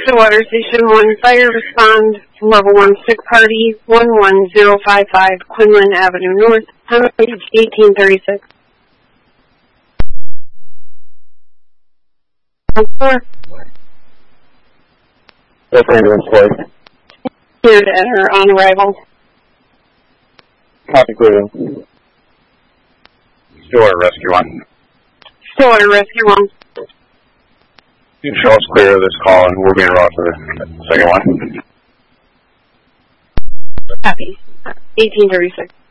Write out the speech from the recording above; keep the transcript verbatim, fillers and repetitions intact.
Stillwater Station one, fire respond, level one, sick party, one one zero five five, Quinlan Avenue North, page eighteen thirty-six. Four. Yes, ambulance, please. Here to enter on arrival. Copy, clear. Stillwater Rescue one. Stillwater Rescue one. You can show us clear of this call and we'll be en route for the second one. Copy. eighteen thirty-six.